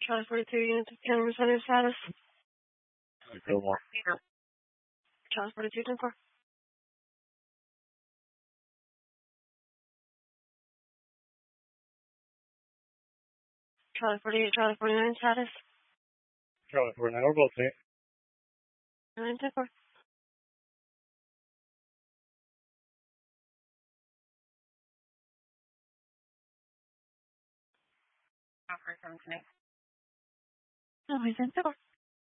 Charlie 42 units of camera center status. Fillmore. Charlie 42 10 4. Charlie 48, Charlie 49 status. Charlie 49, we're both here. 9 10 4. Offer 7 tonight. No, he's in 4.